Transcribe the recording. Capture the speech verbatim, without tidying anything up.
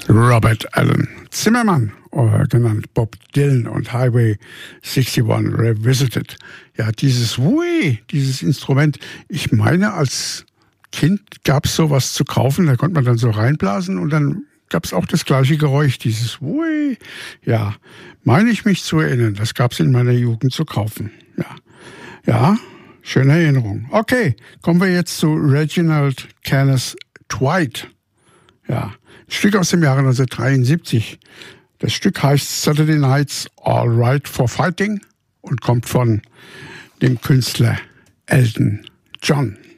Robert Allen Zimmerman, oder genannt Bob Dylan, und Highway einundsechzig Revisited. Ja, dieses Wui, dieses Instrument, ich meine, als Kind gab es sowas zu kaufen, da konnte man dann so reinblasen und dann gab es auch das gleiche Geräusch, dieses Wui. Ja, meine ich mich zu erinnern, das gab es in meiner Jugend zu kaufen. Ja, ja, schöne Erinnerung. Okay, kommen wir jetzt zu Reginald Kenneth Dwight. Ja, ein Stück aus dem Jahre neunzehnhundertdreiundsiebzig. Das Stück heißt Saturday Nights All Right for Fighting und kommt von dem Künstler Elton John.